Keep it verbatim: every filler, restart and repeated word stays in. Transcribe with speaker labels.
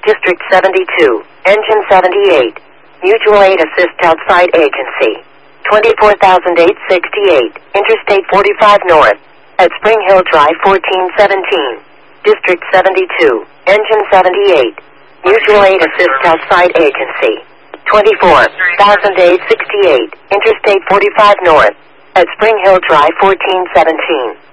Speaker 1: District seventy-two, Engine seventy-eight. Mutual Aid Assist Outside Agency. twenty-four thousand eight hundred sixty-eight, Interstate forty-five North. At Spring Hill Drive fourteen seventeen. District seventy-two, Engine seventy-eight. Mutual Aid Assist Outside Agency. twenty-four thousand eight hundred sixty-eight, Interstate forty-five North. At Spring Hill Drive fourteen seventeen.